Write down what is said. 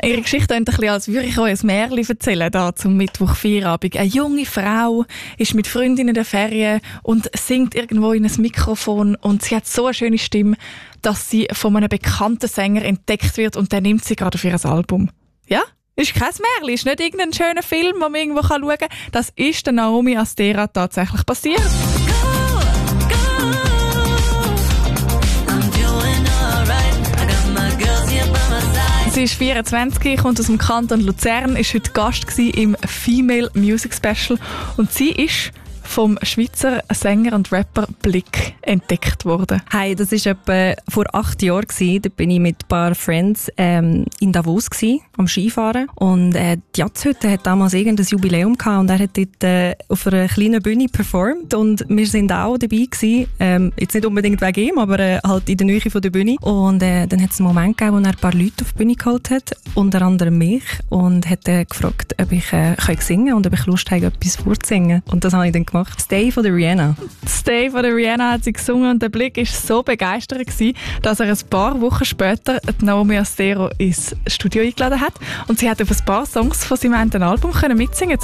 Ihre Geschichte klingt ein bisschen, als würde ich euch ein Märchen erzählen, da zum Mittwoch-Feierabend. Eine junge Frau ist mit Freundinnen in der Ferien und singt irgendwo in ein Mikrofon und sie hat so eine schöne Stimme, dass sie von einem bekannten Sänger entdeckt wird und der nimmt sie gerade für ein Album. Ja? Ist kein Märchen, ist nicht irgendein schöner Film, den man irgendwo schauen kann. Das ist der Naomi Astera tatsächlich passiert. Sie ist 24, kommt aus dem Kanton Luzern, ist heute Gast im Female Music Special und sie ist vom Schweizer Sänger und Rapper Blick entdeckt worden. Hi, das war etwa vor 8 Jahren. Da bin ich mit ein paar Friends in Davos am Skifahren. Und die Jazzhütte hat damals irgendein Jubiläum gehabt und er hat dort auf einer kleinen Bühne performt. Und wir sind auch dabei gewesen. Jetzt nicht unbedingt wegen ihm, aber halt in der Nähe von der Bühne. Und dann hat es einen Moment gegeben, wo er ein paar Leute auf die Bühne geholt hat, unter anderem mich. Und hat gefragt, ob ich singen kann und ob ich Lust habe, etwas vorzusingen. Und das habe ich dann gemacht. Stay von der Rihanna. Stay von der Rihanna hat sie gesungen und der Blick war so begeistert gewesen, dass er ein paar Wochen später Naomi Astera ins Studio eingeladen hat und sie hat auf ein paar Songs von seinem Album mitsingen können.